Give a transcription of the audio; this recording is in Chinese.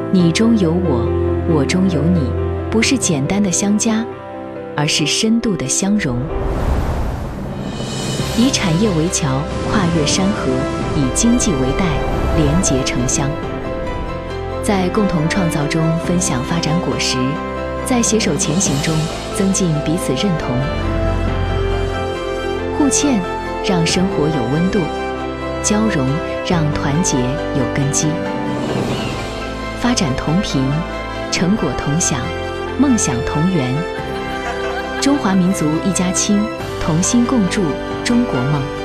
你中有我，我中有你，不是简单的相加，而是深度的相融。以产业为桥，跨越山河；以经济为带，连结城乡。在共同创造中分享发展果实，在携手前行中增进彼此认同。互欠让生活有温度，交融让团结有根基。发展同频，成果同享，梦想同圆。中华民族一家亲，同心共筑中国梦。